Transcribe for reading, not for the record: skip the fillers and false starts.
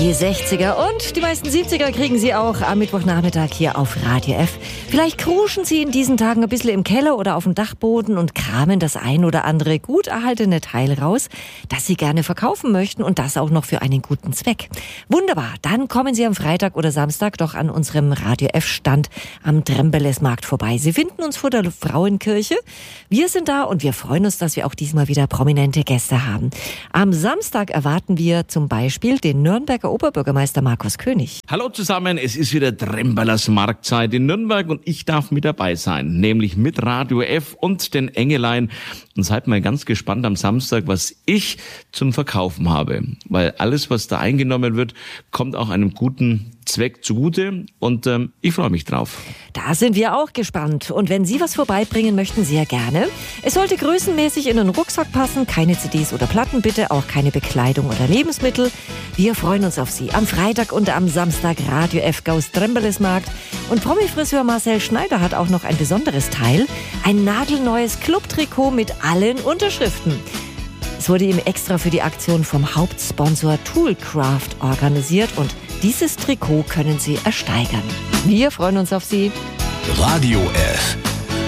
Die 60er und die meisten 70er kriegen Sie auch am Mittwochnachmittag hier auf Radio F. Vielleicht kruschen Sie in diesen Tagen ein bisschen im Keller oder auf dem Dachboden und kramen das ein oder andere gut erhaltene Teil raus, das Sie gerne verkaufen möchten und das auch noch für einen guten Zweck. Wunderbar, dann kommen Sie am Freitag oder Samstag doch an unserem Radio F-Stand am Trembelesmarkt vorbei. Sie finden uns vor der Frauenkirche. Wir sind da und wir freuen uns, dass wir auch diesmal wieder prominente Gäste haben. Am Samstag erwarten wir zum Beispiel den Nürnberger Oberbürgermeister Markus König. Hallo zusammen, es ist wieder Trembelers Marktzeit in Nürnberg und ich darf mit dabei sein, nämlich mit Radio F und den Engelein. Und seid mal ganz gespannt am Samstag, was ich zum Verkaufen habe. Weil alles, was da eingenommen wird, kommt auch einem guten Zweck zugute und ich freue mich drauf. Da sind wir auch gespannt. Und wenn Sie was vorbeibringen möchten, sehr gerne. Es sollte größenmäßig in den Rucksack passen, keine CDs oder Platten bitte, auch keine Bekleidung oder Lebensmittel. Wir freuen uns auf Sie am Freitag und am Samstag Radio F Gauss Trembelesmarkt. Und Promi-Friseur Marcel Schneider hat auch noch ein besonderes Teil, ein nagelneues Club-Trikot mit allen Unterschriften. Es wurde ihm extra für die Aktion vom Hauptsponsor Toolcraft organisiert und dieses Trikot können Sie ersteigern. Wir freuen uns auf Sie. Radio F.